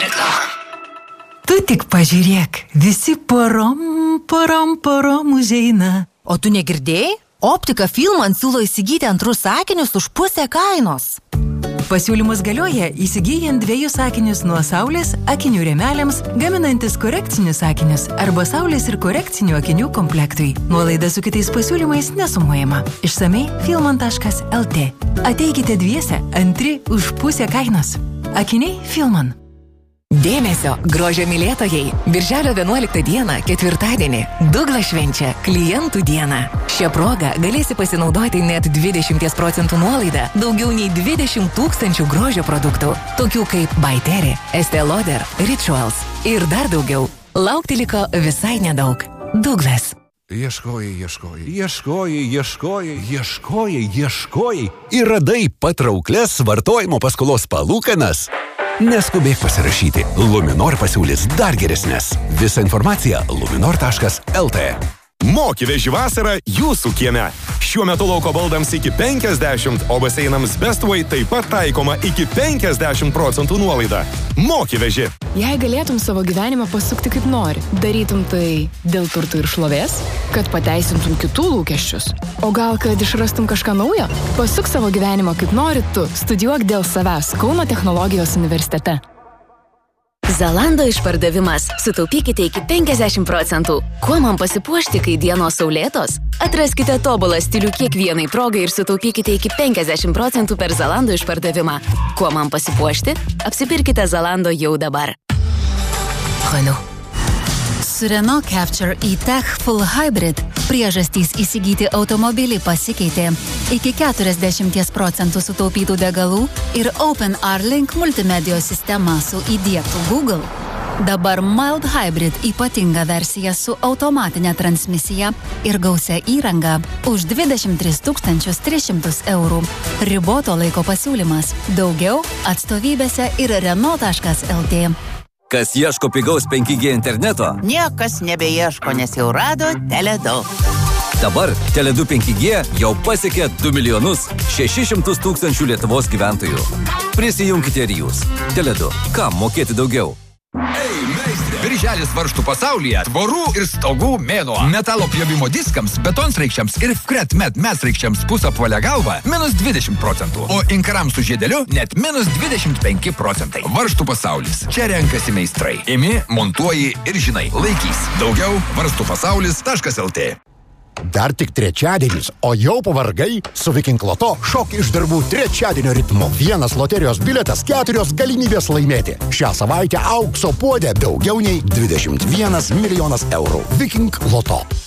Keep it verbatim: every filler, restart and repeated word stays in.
Reklama. Tu tik pažiūrėk, visi porom, porom, porom užeina. O tu negirdėjai? Optika Filman siūlo įsigyti antrus sakinius už pusę kainos. Pasiūlymus galioja įsigyjant dviejus sakinius nuo saulės akinių rėmeliams, gaminantis korekcinius sakinius arba saulės ir korekcinių akinių komplektui. Nuolaida su kitais pasiūlymais nesumuojama. Išsamei filman taškas el tė. Ateikite dviese, antri už pusę kainos. Akiniai Filman. Dėmesio, grožio mylėtojai. Birželio vienuoliktą dieną, ketvirtadienį, Douglas švenčia klientų dieną. Šią progą galėsi pasinaudoti net dvidešimt procentų nuolaidą, daugiau nei dvidešimt tūkstančių grožio produktų, tokių kaip By Terry, Estée Lauder, Rituals ir dar daugiau. Laukti liko visai nedaug. Douglas. Ieškojai, ieškojai, ieškojai, ieškojai, ieškojai, ieškojai ir radai patrauklias vartojimo paskolos palūkanas. Neskubėk pasirašyti. Luminor pasiūlys dar geresnės. Visa informacija luminor taškas el tė. Moki veži vasarą jūsų kieme. Šiuo metu lauko baldams iki penkiasdešimt, o baseinams Bestway taip pat taikoma iki penkiasdešimt procentų nuolaida. Moki veži. Jei galėtum savo gyvenimą pasukti kaip nori, darytum tai dėl turtų ir šlovės, kad pateisintum kitų lūkesčius, o gal kad išrastum kažką naujo? Pasuk savo gyvenimą kaip nori tu, studijuok dėl savęs Kauno technologijos universitete. Zalando išpardavimas. Sutaupykite iki penkiasdešimt procentų. Kuo man pasipuošti, kai dienos saulėtos? Atraskite tobulą stilių kiekvienai progai ir sutaupykite iki penkiasdešimt procentų per Zalando išpardavimą. Kuo man pasipuošti? Apsipirkite Zalando jau dabar. Renault. Su Renault Capture e-Tech Full Hybrid priežastys įsigyti automobilį pasikeitė. Iki keturiasdešimt procentų sutaupytų degalų ir OpenR-Link multimedijos sistema su įdiegtu Google. Dabar Mild Hybrid ypatinga versija su automatinė transmisija ir gausia įranga už dvidešimt tris tūkstančius tris šimtus eurų. Riboto laiko pasiūlymas. Daugiau atstovybėse ir renault taškas el tė. Kas ieško pigaus penki gie interneto? Niekas nebeieško, nes jau rado Tele2. Dabar Tele2 penki gie jau pasiekė du milijonus šešis šimtus tūkstančių Lietuvos gyventojų. Prisijunkite ir jūs. Tele2. Kam mokėti daugiau? Birželis varžtų pasaulyje tvorų ir stogų mėnuo. Metalo pjovimo diskams, betonsraikščiams ir Fretmed mesraikščiams pusapvalę galvą minus dvidešimt procentų, o inkarams su žiedeliu net minus dvidešimt penki procentai. Varžtų pasaulis. Čia renkasi meistrai. Imi, montuoji ir žinai, laikys. Daugiau varžtų pasaulis taškas el tė. Dar tik trečiadienis, o jau pavargai su Viking Loto šok iš darbų trečiadienio ritmu. Vienas loterijos biletas, keturios galimybės laimėti. Šią savaitę aukso puodė daugiau nei dvidešimt vienas milijonas eurų. Viking Loto.